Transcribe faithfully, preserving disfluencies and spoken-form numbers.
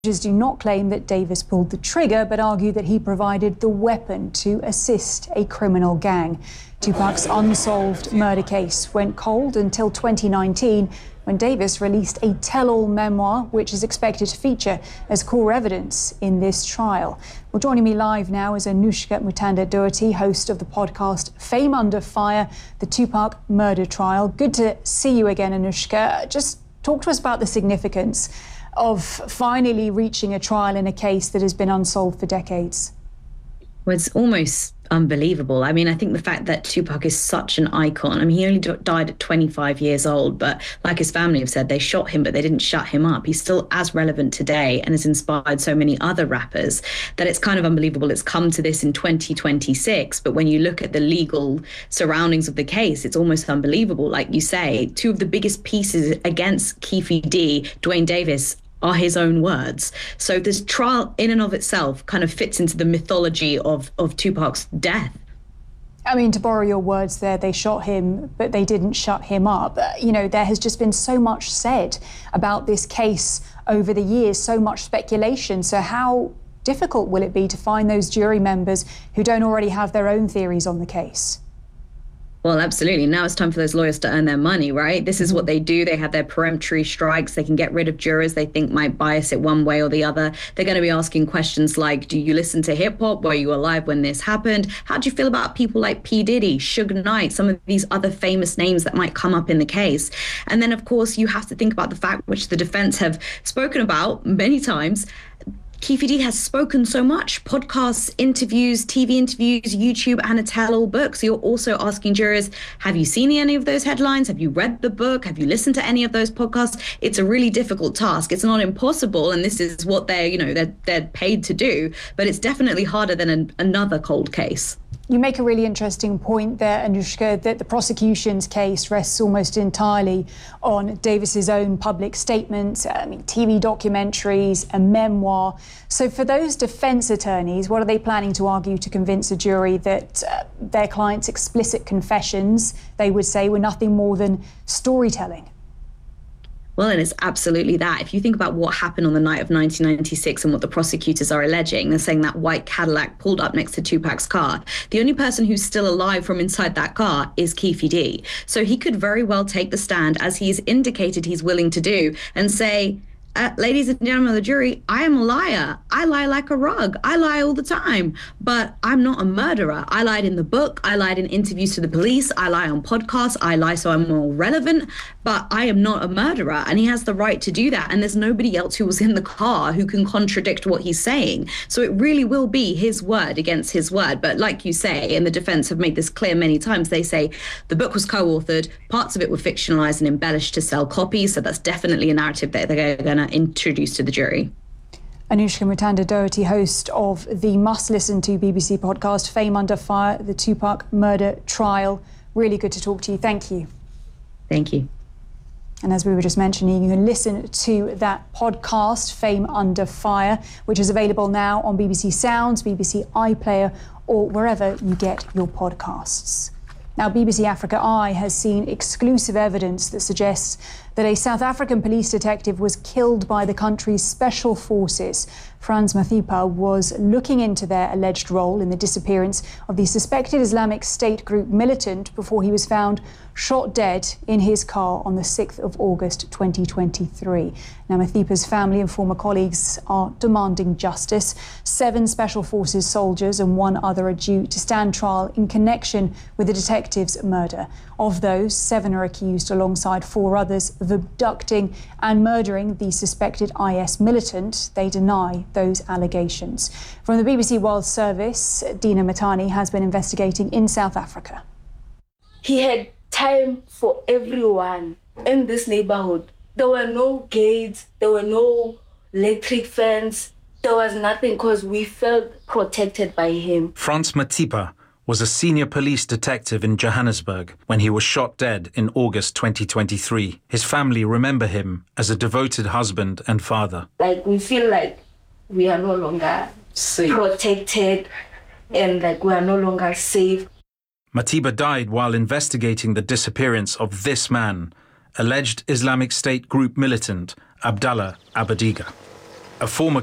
Do not claim that Davis pulled the trigger, but argue that he provided the weapon to assist a criminal gang. Tupac's unsolved murder case went cold until twenty nineteen, when Davis released a tell-all memoir, which is expected to feature as core evidence in this trial. Well, joining me live now is Anushka Mutanda-Doherty, host of the podcast Fame Under Fire, the Tupac murder trial. Good to see you again, Anushka. Just talk to us about the significance of finally reaching a trial in a case that has been unsolved for decades. Well, it's almost unbelievable. I mean, I think the fact that Tupac is such an icon. I mean, he only died at twenty-five years old, but like his family have said, they shot him, but they didn't shut him up. He's still as relevant today and has inspired so many other rappers that it's kind of unbelievable it's come to this in twenty twenty-six. But when you look at the legal surroundings of the case, it's almost unbelievable. Like you say, two of the biggest pieces against Keffe D, Duane Davis, are his own words. So this trial in and of itself kind of fits into the mythology of, of Tupac's death. I mean, to borrow your words there, they shot him, but they didn't shut him up. Uh, you know, there has just been so much said about this case over the years, so much speculation. So how difficult will it be to find those jury members who don't already have their own theories on the case? Well, absolutely. Now it's time for those lawyers to earn their money, right? This is what they do. They have their peremptory strikes. They can get rid of jurors they think might bias it one way or the other. They're going to be asking questions like, do you listen to hip hop? Were you alive when this happened? How do you feel about people like P. Diddy, Suge Knight, some of these other famous names that might come up in the case? And then, of course, you have to think about the fact, which the defense have spoken about many times, Keffe D has spoken so much, podcasts, interviews, T V interviews, YouTube, and a tell-all book. So you're also asking jurors, have you seen any of those headlines? Have you read the book? Have you listened to any of those podcasts? It's a really difficult task. It's not impossible, and this is what they're, you know, they're, they're paid to do, but it's definitely harder than an, another cold case. You make a really interesting point there, Anushka, that the prosecution's case rests almost entirely on Davis's own public statements, I mean, T V documentaries, a memoir. So for those defense attorneys, what are they planning to argue to convince a jury that uh, their client's explicit confessions, they would say, were nothing more than storytelling? Well, and it's absolutely that. If you think about what happened on the night of nineteen ninety-six and what the prosecutors are alleging, they're saying that white Cadillac pulled up next to Tupac's car. The only person who's still alive from inside that car is Keffe D. So he could very well take the stand, as he's indicated he's willing to do, and say, Uh, ladies and gentlemen of the jury, I am a liar. I lie like a rug. I lie all the time, but I'm not a murderer. I lied in the book. I lied in interviews to the police. I lie on podcasts. I lie so I'm more relevant, but I am not a murderer. And he has the right to do that. And there's nobody else who was in the car who can contradict what he's saying. So it really will be his word against his word. But like you say, and the defense have made this clear many times, they say the book was co-authored, parts of it were fictionalized and embellished to sell copies. So that's definitely a narrative that they're going to introduced to the jury. Anushka Mutanda-Doherty, host of the must-listen-to B B C podcast Fame Under Fire, the Tupac murder trial. Really good to talk to you. Thank you. Thank you. And as we were just mentioning, you can listen to that podcast, Fame Under Fire, which is available now on B B C Sounds, B B C iPlayer, or wherever you get your podcasts. Now, B B C Africa Eye has seen exclusive evidence that suggests that a South African police detective was killed by the country's special forces. Frans Mathipa was looking into their alleged role in the disappearance of the suspected Islamic State group militant before he was found shot dead in his car on the sixth of August twenty twenty-three. Now, Mathipa's family and former colleagues are demanding justice. Seven Special Forces soldiers and one other are due to stand trial in connection with the detective's murder. Of those, seven are accused alongside four others of abducting and murdering the suspected I S militant. They deny those allegations. From the B B C World Service, Dina Matani has been investigating in South Africa. He had time for everyone in this neighborhood. There were no gates, there were no electric fence, there was nothing because we felt protected by him. Frans Mathipa was a senior police detective in Johannesburg when he was shot dead in August twenty twenty-three. His family remember him as a devoted husband and father. Like, we feel like we are no longer safe, protected, and like we are no longer safe. Mathipa died while investigating the disappearance of this man, alleged Islamic State group militant Abdallah Abadiga. a former